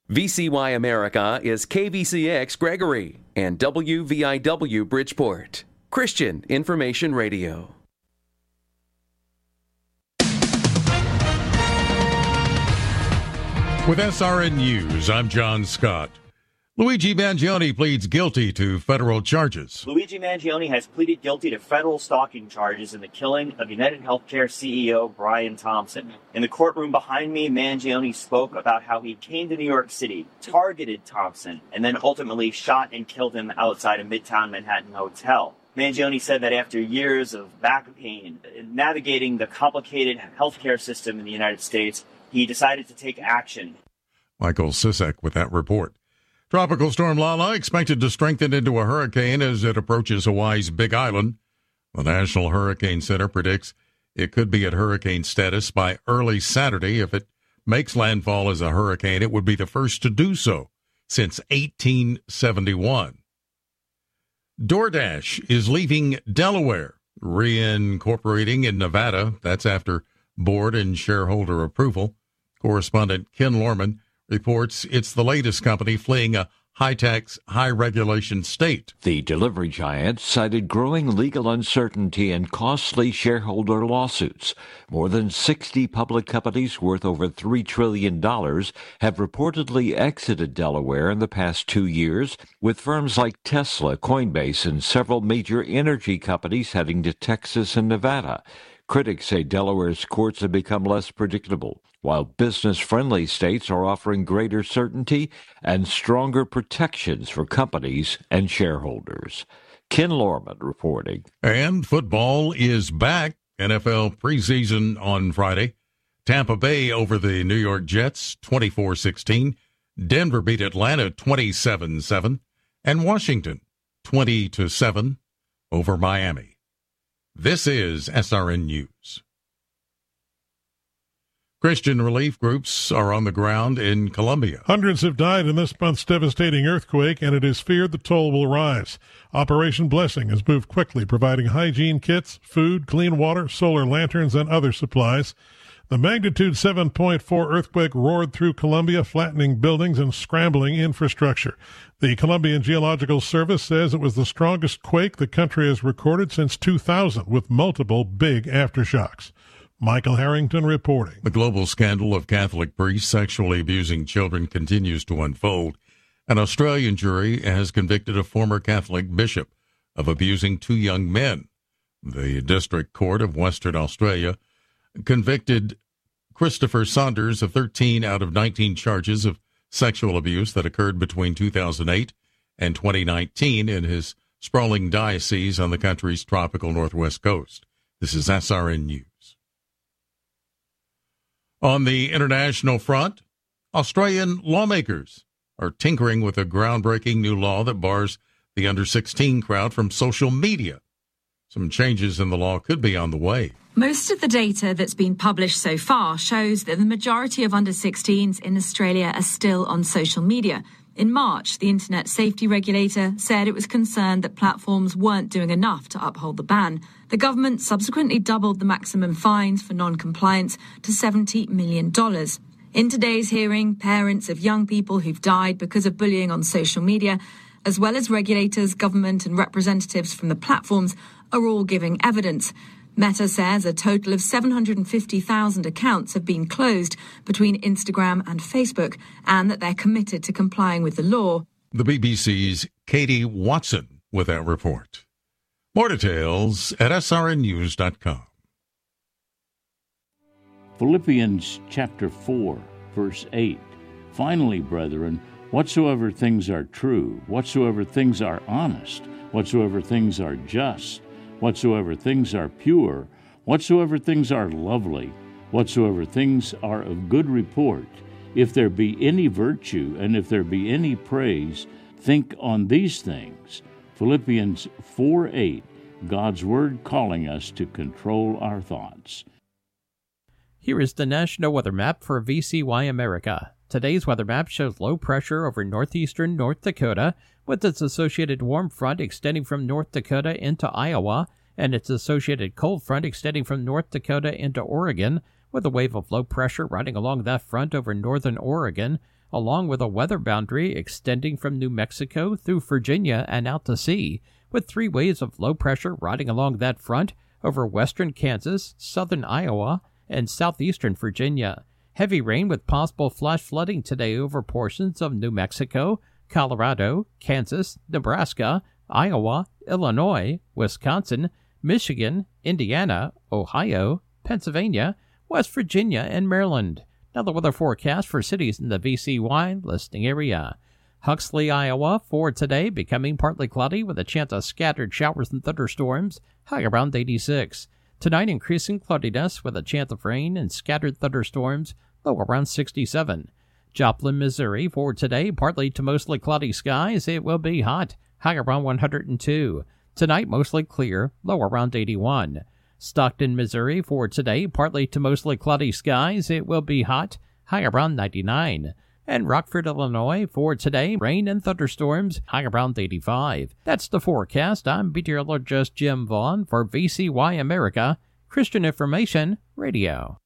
VCY America is KVCX Gregory and WVIW Bridgeport. Christian Information Radio. With SRN News, I'm John Scott. Luigi Mangione pleads guilty to federal charges. Luigi Mangione has pleaded guilty to federal stalking charges in the killing of United Healthcare CEO Brian Thompson. In the courtroom behind me, Mangione spoke about how he came to New York City, targeted Thompson, and then ultimately shot and killed him outside a Midtown Manhattan hotel. Mangione said that after years of back pain, navigating the complicated healthcare system in the United States, he decided to take action. Michael Sisek with that report. Tropical storm Lala expected to strengthen into a hurricane as it approaches Hawaii's Big Island. The National Hurricane Center predicts it could be at hurricane status by early Saturday. If it makes landfall as a hurricane, it would be the first to do so since 1871. DoorDash is leaving Delaware, reincorporating in Nevada. That's after board and shareholder approval. Correspondent Ken Lorman reports it's the latest company fleeing a high-tax, high-regulation state. The delivery giant cited growing legal uncertainty and costly shareholder lawsuits. More than 60 public companies worth over $3 trillion have reportedly exited Delaware in the past 2 years, with firms like Tesla, Coinbase, and several major energy companies heading to Texas and Nevada. Critics say Delaware's courts have become less predictable, while business-friendly states are offering greater certainty and stronger protections for companies and shareholders. Ken Lorman reporting. And football is back. NFL preseason on Friday. Tampa Bay over the New York Jets, 24-16. Denver beat Atlanta 27-7. And Washington, 20-7 over Miami. This is SRN News. Christian relief groups are on the ground in Colombia. Hundreds have died in this month's devastating earthquake, and it is feared the toll will rise. Operation Blessing has moved quickly, providing hygiene kits, food, clean water, solar lanterns, and other supplies. The magnitude 7.4 earthquake roared through Colombia, flattening buildings and scrambling infrastructure. The Colombian Geological Service says it was the strongest quake the country has recorded since 2000, with multiple big aftershocks. Michael Harrington reporting. The global scandal of Catholic priests sexually abusing children continues to unfold. An Australian jury has convicted a former Catholic bishop of abusing 2 young men. The District Court of Western Australia convicted Christopher Saunders of 13 out of 19 charges of sexual abuse that occurred between 2008 and 2019 in his sprawling diocese on the country's tropical northwest coast. This is SRN News. On the international front, Australian lawmakers are tinkering with a groundbreaking new law that bars the under-16 crowd from social media. Some changes in the law could be on the way. Most of the data that's been published so far shows that the majority of under-16s in Australia are still on social media. In March, the Internet Safety Regulator said it was concerned that platforms weren't doing enough to uphold the ban. The government subsequently doubled the maximum fines for non-compliance to $70 million. In today's hearing, parents of young people who've died because of bullying on social media, as well as regulators, government and representatives from the platforms, are all giving evidence. Meta says a total of 750,000 accounts have been closed between Instagram and Facebook, and that they're committed to complying with the law. The BBC's Katie Watson with that report. More details at srnnews.com. Philippians chapter 4, verse 8. Finally, brethren, whatsoever things are true, whatsoever things are honest, whatsoever things are just, whatsoever things are pure, whatsoever things are lovely, whatsoever things are of good report, if there be any virtue and if there be any praise, think on these things. Philippians 4:8, God's Word calling us to control our thoughts. Here is the National Weather Map for VCY America. Today's weather map shows low pressure over northeastern North Dakota, with its associated warm front extending from North Dakota into Iowa, and its associated cold front extending from North Dakota into Oregon, with a wave of low pressure running along that front over northern Oregon. along with a weather boundary extending from New Mexico through Virginia and out to sea, with 3 waves of low pressure riding along that front over western Kansas, southern Iowa, and southeastern Virginia. Heavy rain with possible flash flooding today over portions of New Mexico, Colorado, Kansas, Nebraska, Iowa, Illinois, Wisconsin, Michigan, Indiana, Ohio, Pennsylvania, West Virginia, and Maryland. Now the weather forecast for cities in the VCY listening area. Huxley, Iowa, for today, becoming partly cloudy with a chance of scattered showers and thunderstorms, high around 86. Tonight, increasing cloudiness with a chance of rain and scattered thunderstorms, low around 67. Joplin, Missouri, for today, partly to mostly cloudy skies. It will be hot, high around 102. Tonight, mostly clear, low around 81. Stockton, Missouri, for today, partly to mostly cloudy skies. It will be hot, high around 99. And Rockford, Illinois, for today, rain and thunderstorms, high around 85. That's the forecast. I'm meteorologist Jim Vaughn for VCY America, Christian Information Radio.